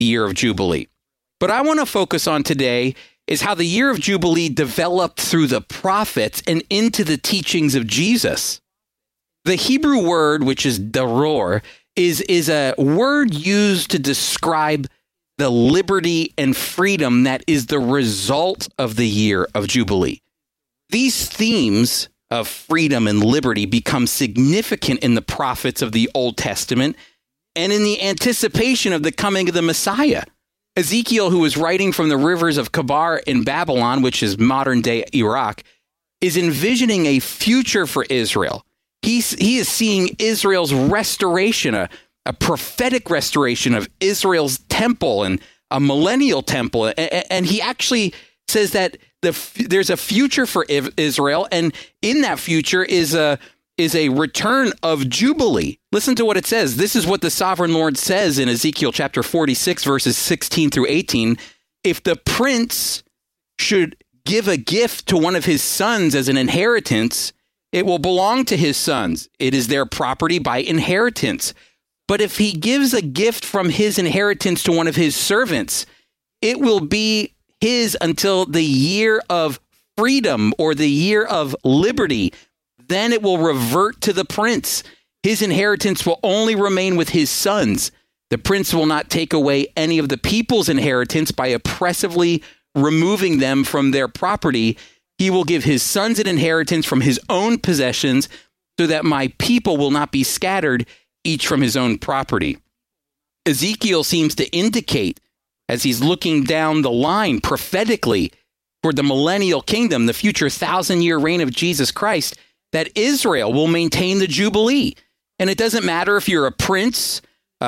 the year of Jubilee. But I want to focus on today is how the year of Jubilee developed through the prophets and into the teachings of Jesus. The Hebrew word, which is daror, is a word used to describe the liberty and freedom that is the result of the year of Jubilee. These themes of freedom and liberty become significant in the prophets of the Old Testament and in the anticipation of the coming of the Messiah. Ezekiel, who was writing from the rivers of Kabar in Babylon, which is modern-day Iraq, is envisioning a future for Israel. He is seeing Israel's restoration, a prophetic restoration of Israel's temple and a millennial temple. And he actually says that there's a future for Israel, and in that future is a return of Jubilee. Listen to what it says. This is what the sovereign Lord says in Ezekiel chapter 46, verses 16 through 18. If the prince should give a gift to one of his sons as an inheritance, it will belong to his sons. It is their property by inheritance. But if he gives a gift from his inheritance to one of his servants, it will be his until the year of freedom or the year of liberty. Then it will revert to the prince. His inheritance will only remain with his sons. The prince will not take away any of the people's inheritance by oppressively removing them from their property. He will give his sons an inheritance from his own possessions so that my people will not be scattered, each from his own property. Ezekiel seems to indicate, as he's looking down the line prophetically toward the millennial kingdom, the future 1,000-year reign of Jesus Christ, that Israel will maintain the Jubilee. And it doesn't matter if you're a prince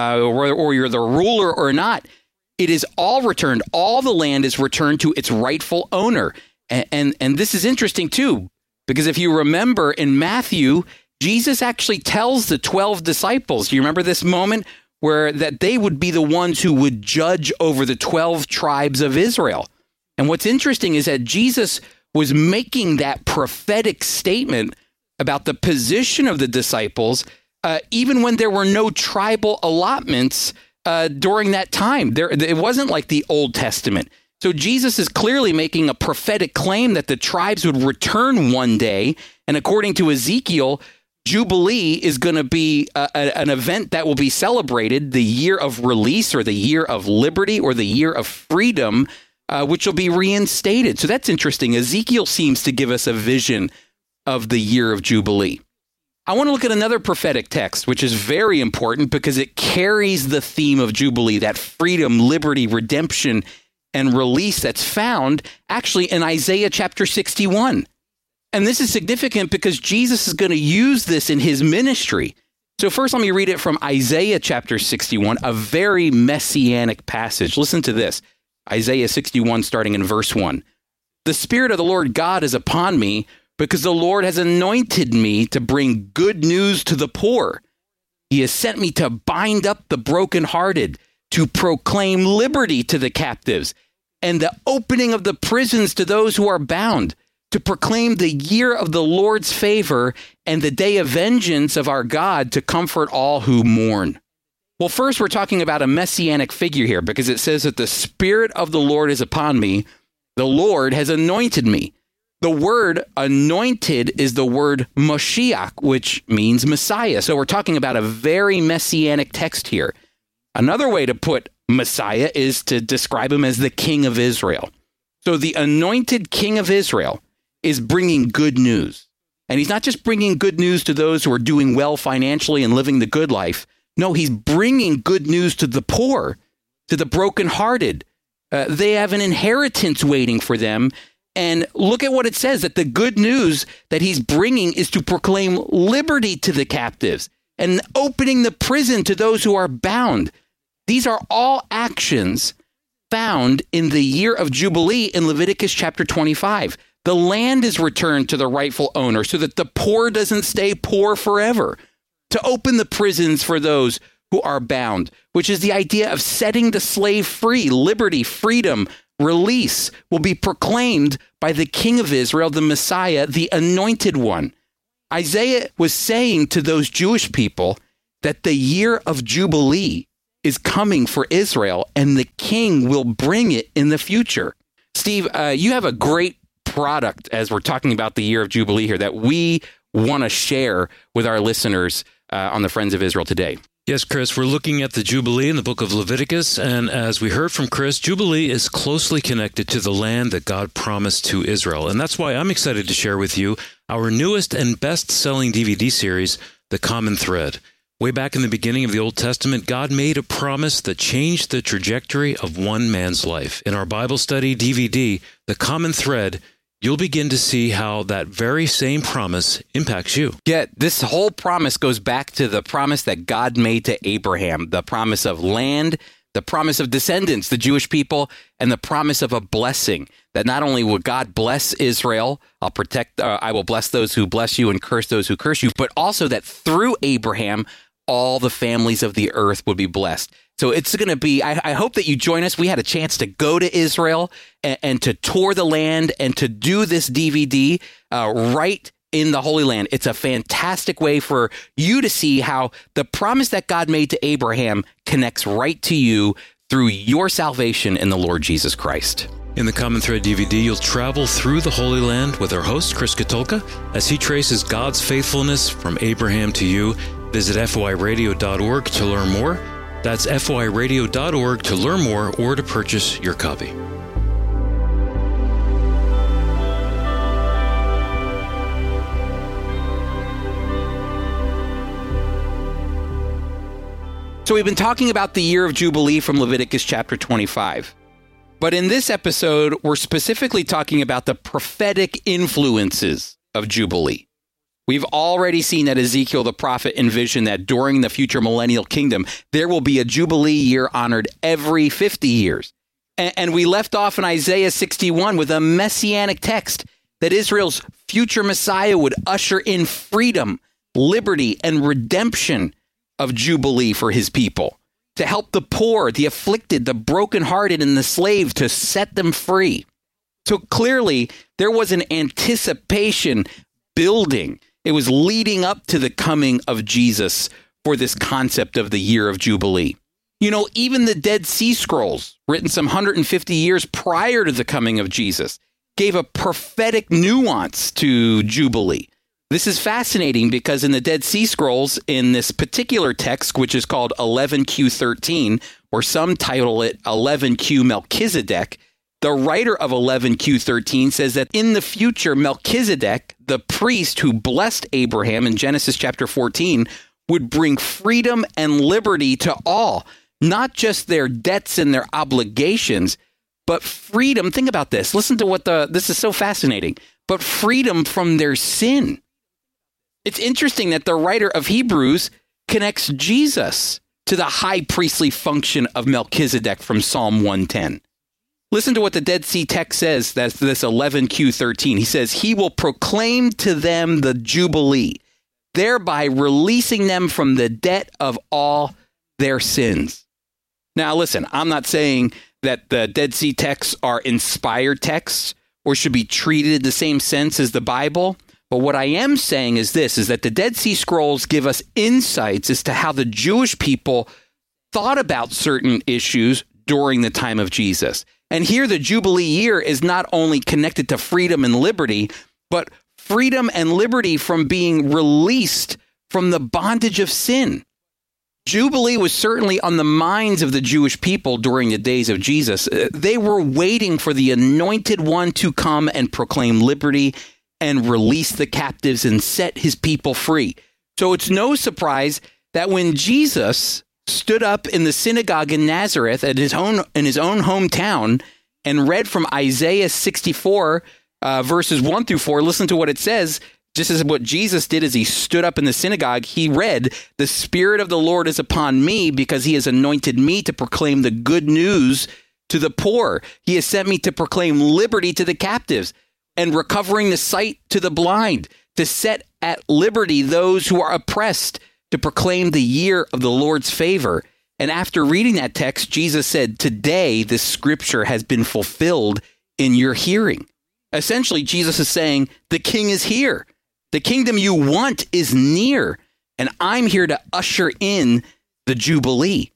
or you're the ruler or not. It is all returned. All the land is returned to its rightful owner. And this is interesting, too, because if you remember in Matthew, Jesus actually tells the 12 disciples, do you remember this moment where that they would be the ones who would judge over the 12 tribes of Israel? And what's interesting is that Jesus was making that prophetic statement about the position of the disciples, even when there were no tribal allotments during that time. It wasn't like the Old Testament. So Jesus is clearly making a prophetic claim that the tribes would return one day. And according to Ezekiel, Jubilee is going to be an event that will be celebrated, the year of release or the year of liberty or the year of freedom, which will be reinstated. So that's interesting. Ezekiel seems to give us a vision of the year of Jubilee. I want to look at another prophetic text, which is very important because it carries the theme of Jubilee, that freedom, liberty, redemption, and release that's found actually in Isaiah chapter 61. And this is significant because Jesus is going to use this in his ministry. So first, let me read it from Isaiah chapter 61, a very messianic passage. Listen to this. Isaiah 61, starting in verse 1. The Spirit of the Lord God is upon me because the Lord has anointed me to bring good news to the poor. He has sent me to bind up the brokenhearted, to proclaim liberty to the captives, and the opening of the prisons to those who are bound, to proclaim the year of the Lord's favor and the day of vengeance of our God, to comfort all who mourn. Well, first, we're talking about a messianic figure here because it says that the Spirit of the Lord is upon me. The Lord has anointed me. The word anointed is the word Moshiach, which means Messiah. So we're talking about a very messianic text here. Another way to put Messiah is to describe him as the King of Israel. So the anointed King of Israel is bringing good news. And he's not just bringing good news to those who are doing well financially and living the good life. No, he's bringing good news to the poor, to the brokenhearted. They have an inheritance waiting for them. And look at what it says, that the good news that he's bringing is to proclaim liberty to the captives and opening the prison to those who are bound. These are all actions found in the year of Jubilee in Leviticus chapter 25. The land is returned to the rightful owner so that the poor doesn't stay poor forever. To open the prisons for those who are bound, which is the idea of setting the slave free. Liberty, freedom, release will be proclaimed by the King of Israel, the Messiah, the Anointed One. Isaiah was saying to those Jewish people that the year of Jubilee is coming for Israel, and the king will bring it in the future. Steve, you have a great product as we're talking about the year of Jubilee here that we want to share with our listeners on the Friends of Israel today. Yes, Chris, we're looking at the Jubilee in the book of Leviticus, and as we heard from Chris, Jubilee is closely connected to the land that God promised to Israel, and that's why I'm excited to share with you our newest and best-selling DVD series, The Common Thread. Way back in the beginning of the Old Testament, God made a promise that changed the trajectory of one man's life. In our Bible study DVD, The Common Thread, you'll begin to see how that very same promise impacts you. Yeah, this whole promise goes back to the promise that God made to Abraham, the promise of land, the promise of descendants, the Jewish people, and the promise of a blessing, that not only will God bless Israel, I will bless those who bless you and curse those who curse you, but also that through Abraham, all the families of the earth would be blessed. So it's going to be, I hope that you join us. We had a chance to go to Israel and to tour the land and to do this DVD right in the Holy Land. It's a fantastic way for you to see how the promise that God made to Abraham connects right to you through your salvation in the Lord Jesus Christ. In the Common Thread DVD, you'll travel through the Holy Land with our host, Chris Katulka, as he traces God's faithfulness from Abraham to you. Visit foiradio.org to learn more. That's foiradio.org to learn more or to purchase your copy. So we've been talking about the year of Jubilee from Leviticus chapter 25. But in this episode, we're specifically talking about the prophetic influences of Jubilee. We've already seen that Ezekiel the prophet envisioned that during the future millennial kingdom, there will be a Jubilee year honored every 50 years. And we left off in Isaiah 61 with a messianic text that Israel's future Messiah would usher in freedom, liberty, and redemption of Jubilee for his people, to help the poor, the afflicted, the brokenhearted, and the slave, to set them free. So clearly, there was an anticipation building. It was leading up to the coming of Jesus for this concept of the year of Jubilee. You know, even the Dead Sea Scrolls, written some 150 years prior to the coming of Jesus, gave a prophetic nuance to Jubilee. This is fascinating because in the Dead Sea Scrolls, in this particular text, which is called 11Q13, or some title it 11Q Melchizedek, the writer of 11Q13 says that in the future, Melchizedek, the priest who blessed Abraham in Genesis chapter 14, would bring freedom and liberty to all, not just their debts and their obligations, but freedom. Think about this. Listen to this is so fascinating, but freedom from their sin. It's interesting that the writer of Hebrews connects Jesus to the high priestly function of Melchizedek from Psalm 110. Listen to what the Dead Sea text says, that's this 11Q13. He says, he will proclaim to them the Jubilee, thereby releasing them from the debt of all their sins. Now, listen, I'm not saying that the Dead Sea texts are inspired texts or should be treated in the same sense as the Bible. But what I am saying is this, is that the Dead Sea Scrolls give us insights as to how the Jewish people thought about certain issues during the time of Jesus. And here the Jubilee year is not only connected to freedom and liberty, but freedom and liberty from being released from the bondage of sin. Jubilee was certainly on the minds of the Jewish people during the days of Jesus. They were waiting for the anointed one to come and proclaim liberty and release the captives and set his people free. So it's no surprise that when Jesus stood up in the synagogue in Nazareth in his own hometown and read from Isaiah 64, verses 1 through 4, listen to what it says. Just as what Jesus did as he stood up in the synagogue, he read, "The Spirit of the Lord is upon me because he has anointed me to proclaim the good news to the poor. He has sent me to proclaim liberty to the captives and recovering the sight to the blind, to set at liberty those who are oppressed, to proclaim the year of the Lord's favor." And after reading that text, Jesus said, "Today this scripture has been fulfilled in your hearing." Essentially, Jesus is saying, the king is here. The kingdom you want is near, and I'm here to usher in the Jubilee.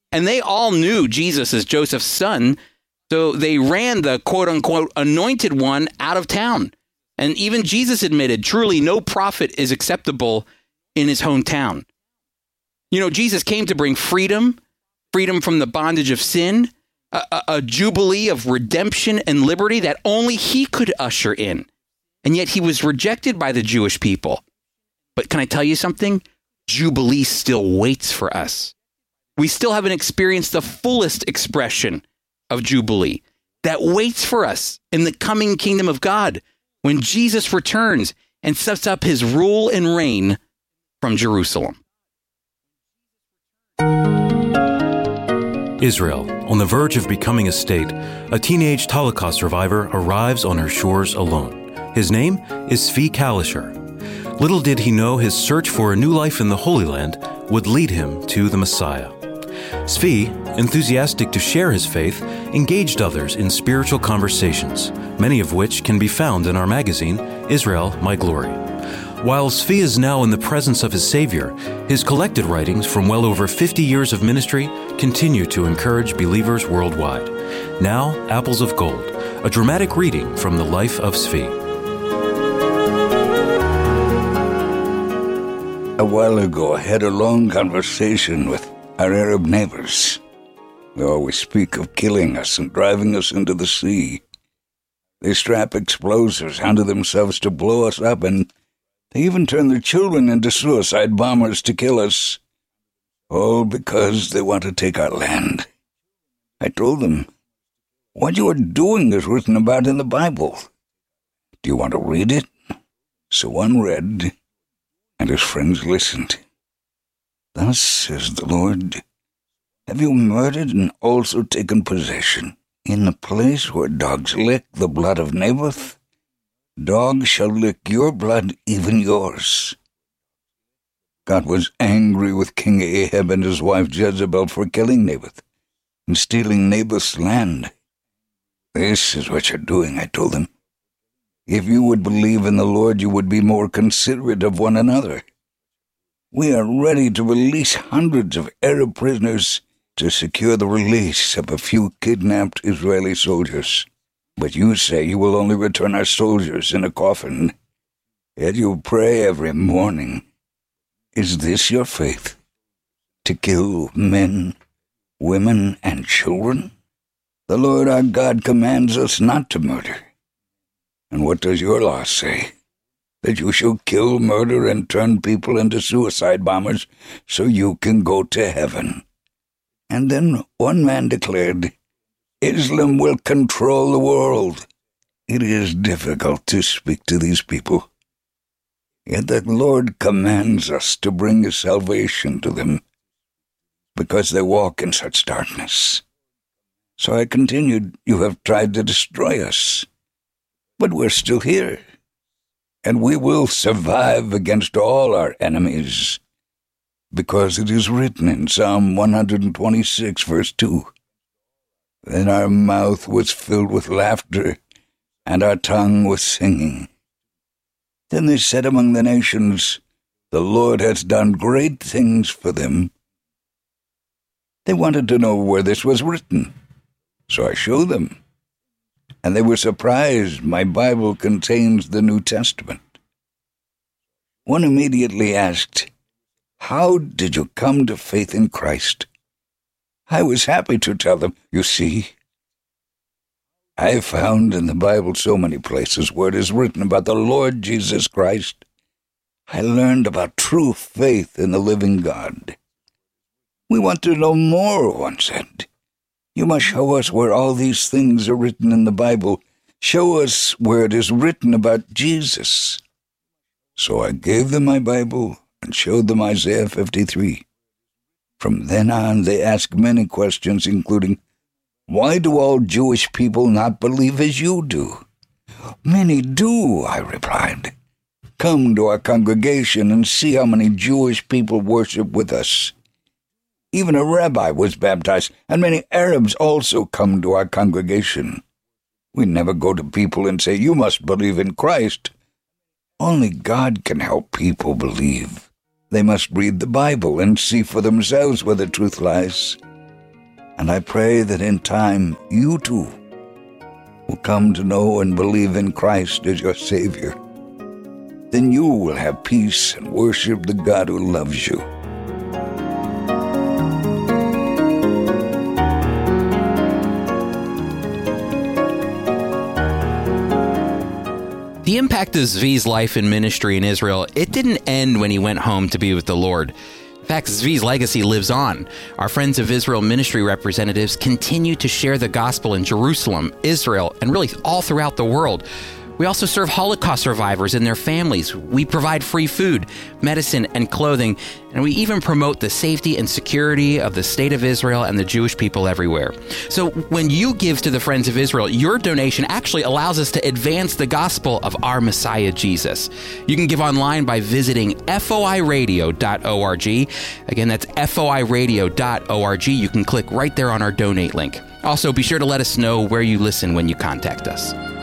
And they all knew Jesus as Joseph's son, so they ran the quote-unquote anointed one out of town. And even Jesus admitted, truly no prophet is acceptable in his hometown. You know, Jesus came to bring freedom from the bondage of sin, a jubilee of redemption and liberty that only he could usher in. And yet he was rejected by the Jewish people. But can I tell you something? Jubilee still waits for us. We still haven't experienced the fullest expression of Jubilee that waits for us in the coming kingdom of God when Jesus returns and sets up his rule and reign from Jerusalem. Israel, on the verge of becoming a state, a teenage Holocaust survivor arrives on her shores alone. His name is Zvi Kalisher. Little did he know his search for a new life in the Holy Land would lead him to the Messiah. Zvi, enthusiastic to share his faith, engaged others in spiritual conversations, many of which can be found in our magazine, Israel, My Glory. While Zvi is now in the presence of his Savior, his collected writings from well over 50 years of ministry continue to encourage believers worldwide. Now, Apples of Gold, a dramatic reading from the life of Zvi. A while ago, I had a long conversation with our Arab neighbors. They always speak of killing us and driving us into the sea. They strap explosives onto themselves to blow us up, and they even turn their children into suicide bombers to kill us. All because they want to take our land. I told them, what you are doing is written about in the Bible. Do you want to read it? So one read, and his friends listened. Thus says the Lord, have you murdered and also taken possession? In the place where dogs lick the blood of Naboth, dogs shall lick your blood, even yours. God was angry with King Ahab and his wife Jezebel for killing Naboth and stealing Naboth's land. This is what you're doing, I told them. If you would believe in the Lord, you would be more considerate of one another. We are ready to release hundreds of Arab prisoners to secure the release of a few kidnapped Israeli soldiers. But you say you will only return our soldiers in a coffin. Yet you pray every morning. Is this your faith? To kill men, women, and children? The Lord our God commands us not to murder. And what does your law say? That you shall kill, murder, and turn people into suicide bombers so you can go to heaven. And then one man declared, Islam will control the world. It is difficult to speak to these people. Yet the Lord commands us to bring His salvation to them, because they walk in such darkness. So I continued, you have tried to destroy us, but we're still here. And we will survive against all our enemies, because it is written in Psalm 126, verse 2, Then our mouth was filled with laughter, and our tongue with singing. Then they said among the nations, The Lord has done great things for them. They wanted to know where this was written, so I showed them. And they were surprised my Bible contains the New Testament. One immediately asked, How did you come to faith in Christ? I was happy to tell them, you see, I found in the Bible so many places where it is written about the Lord Jesus Christ. I learned about true faith in the living God. We want to know more, one said. You must show us where all these things are written in the Bible. Show us where it is written about Jesus. So I gave them my Bible and showed them Isaiah 53. From then on, they asked many questions, including, Why do all Jewish people not believe as you do? Many do, I replied. Come to our congregation and see how many Jewish people worship with us. Even a rabbi was baptized, and many Arabs also come to our congregation. We never go to people and say, You must believe in Christ. Only God can help people believe. They must read the Bible and see for themselves where the truth lies. And I pray that in time you too will come to know and believe in Christ as your Savior. Then you will have peace and worship the God who loves you. The impact of Zvi's life and ministry in Israel, it didn't end when he went home to be with the Lord. In fact, Zvi's legacy lives on. Our Friends of Israel ministry representatives continue to share the gospel in Jerusalem, Israel, and really all throughout the world. We also serve Holocaust survivors and their families. We provide free food, medicine, and clothing, and we even promote the safety and security of the state of Israel and the Jewish people everywhere. So when you give to the Friends of Israel, your donation actually allows us to advance the gospel of our Messiah, Jesus. You can give online by visiting foiradio.org. Again, that's foiradio.org. You can click right there on our donate link. Also, be sure to let us know where you listen when you contact us.